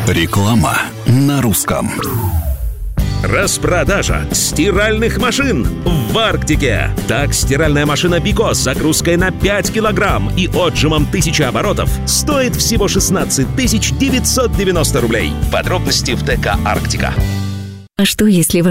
Реклама на русском. Распродажа стиральных машин в Арктике. Так, стиральная машина Бико с загрузкой на 5 килограмм и отжимом 1000 оборотов стоит всего 16 990 рублей. Подробности в ТК «Арктика». А что, если